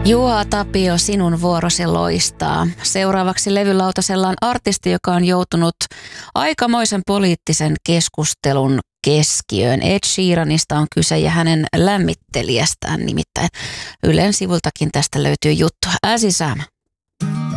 Juha Tapio, sinun vuorosi loistaa. Seuraavaksi levylautasella on artisti, joka on joutunut aikamoisen poliittisen keskustelun keskiöön. Ed Sheeranista on kyse ja hänen lämmittelijästään nimittäin. Ylen sivultakin tästä löytyy juttua. Äsi Sam.